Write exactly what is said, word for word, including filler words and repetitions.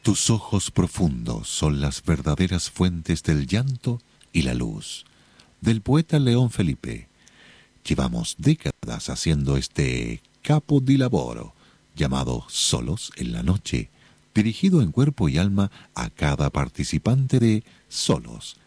Tus ojos profundos son las verdaderas fuentes del llanto y la luz. Del poeta León Felipe. Llevamos décadas haciendo este capo di lavoro, llamado Solos en la Noche, dirigido en cuerpo y alma a cada participante de Solos